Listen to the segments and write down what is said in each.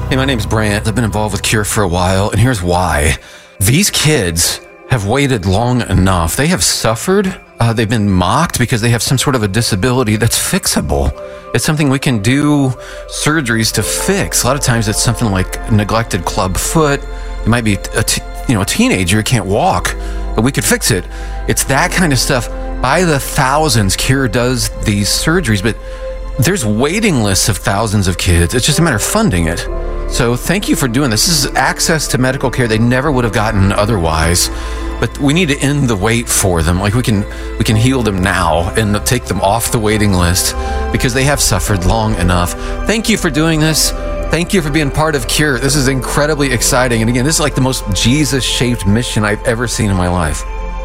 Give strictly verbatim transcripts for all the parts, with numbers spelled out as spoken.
Hey, my name's Brant. I've been involved with Cure for a while, and here's why. These kids have waited long enough. They have suffered. Uh, they've been mocked because they have some sort of a disability that's fixable. It's something we can do surgeries to fix. A lot of times it's something like neglected club foot. It might be a t- you know a teenager who can't walk, but we could fix it. It's that kind of stuff. By the thousands, Cure does these surgeries, but there's waiting lists of thousands of kids. It's just a matter of funding it. So thank you for doing this. This is access to medical care they never would have gotten otherwise. But we need to end the wait for them. Like we can we can heal them now and take them off the waiting list because they have suffered long enough. Thank you for doing this. Thank you for being part of Cure. This is incredibly exciting. And again, this is like the most Jesus-shaped mission I've ever seen in my life.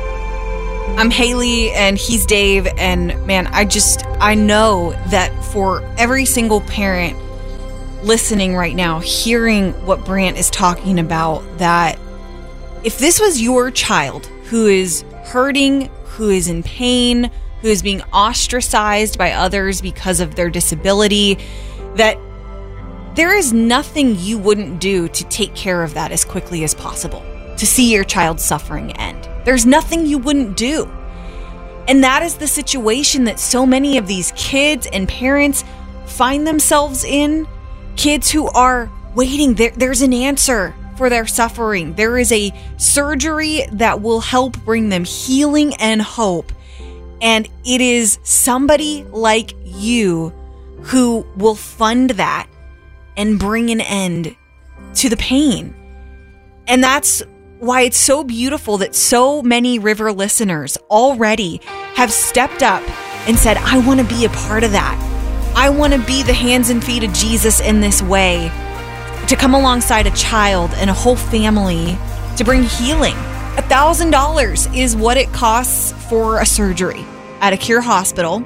I'm Haley and he's Dave. And man, I just, I know that for every single parent listening right now, hearing what Brant is talking about, that if this was your child who is hurting, who is in pain, who is being ostracized by others because of their disability, that there is nothing you wouldn't do to take care of that as quickly as possible, to see your child's suffering end. There's nothing you wouldn't do. And that is the situation that so many of these kids and parents find themselves in. Kids who are waiting, there, there's an answer for their suffering. There is a surgery that will help bring them healing and hope. And it is somebody like you who will fund that and bring an end to the pain. And that's why it's so beautiful that so many River listeners already have stepped up and said, I want to be a part of that. I want to be the hands and feet of Jesus in this way, to come alongside a child and a whole family to bring healing. A thousand dollars is what it costs for a surgery at a Cure hospital.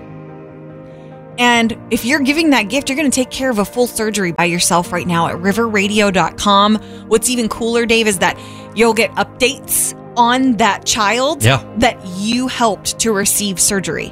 And if you're giving that gift, you're going to take care of a full surgery by yourself right now at river radio dot com. What's even cooler, Dave, is that you'll get updates on that child yeah. that you helped to receive surgery.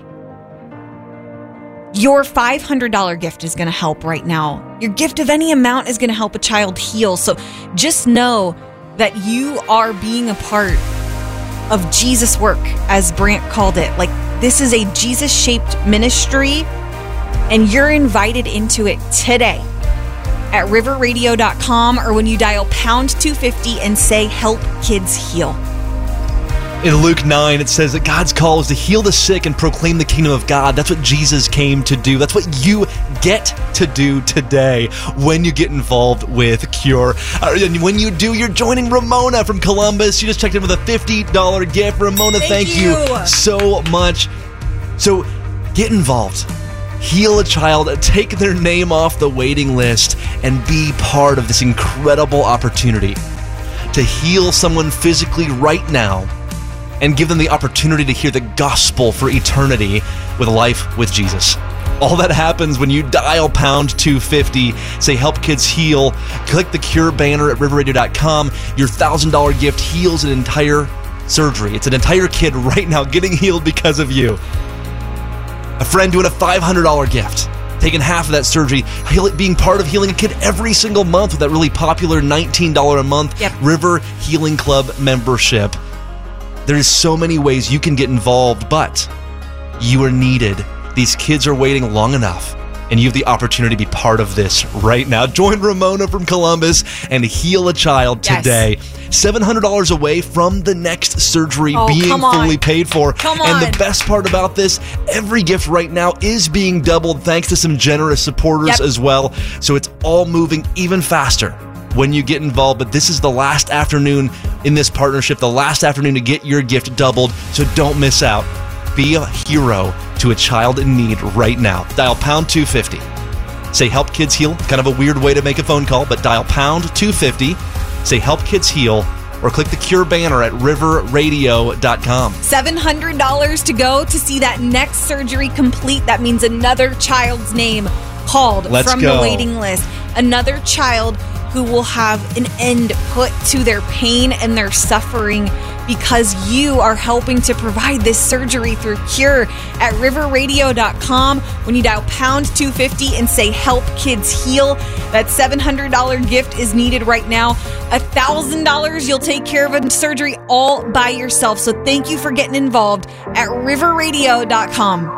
Your five hundred dollars gift is going to help right now. Your gift of any amount is going to help a child heal. So just know that you are being a part of Jesus' work, as Brant called it. Like, this is a Jesus-shaped ministry, and you're invited into it today at river radio dot com, or when you dial pound two fifty and say, help kids heal. In Luke nine, it says that God's call is to heal the sick and proclaim the kingdom of God. That's what Jesus came to do. That's what you get to do today when you get involved with Cure. Uh, and when you do, you're joining Ramona from Columbus. She just checked in with a fifty dollars gift. Ramona, thank, thank you. you so much. So get involved. Heal a child, take their name off the waiting list, and be part of this incredible opportunity to heal someone physically right now and give them the opportunity to hear the gospel for eternity with life with Jesus. All that happens when you dial pound two fifty, say help kids heal, click the Cure banner at river radio dot com. Your one thousand dollars gift heals an entire surgery. It's an entire kid right now getting healed because of you. A friend doing a five hundred dollars gift, taking half of that surgery, heal, being part of healing a kid every single month with that really popular nineteen dollars a month yep. River Healing Club membership. There's so many ways you can get involved, but you are needed. These kids are waiting long enough, and you have the opportunity to be part of this right now. Join Ramona from Columbus and heal a child yes. today. seven hundred dollars away from the next surgery oh, being fully paid for. Come and on. the best part about this, every gift right now is being doubled thanks to some generous supporters yep. as well. So it's all moving even faster when you get involved. But this is the last afternoon in this partnership, the last afternoon to get your gift doubled. So don't miss out. Be a hero to a child in need right now. Dial pound two fifty. Say help kids heal. Kind of a weird way to make a phone call, but dial pound two fifty. Say help kids heal, or click the Cure banner at river radio dot com. seven hundred dollars to go to see that next surgery complete. That means another child's name called Let's from go. the waiting list. Another child who will have an end put to their pain and their suffering because you are helping to provide this surgery through Cure at river radio dot com. When you dial pound two fifty and say help kids heal, that seven hundred dollars gift is needed right now. one thousand dollars, you'll take care of a surgery all by yourself. So thank you for getting involved at river radio dot com.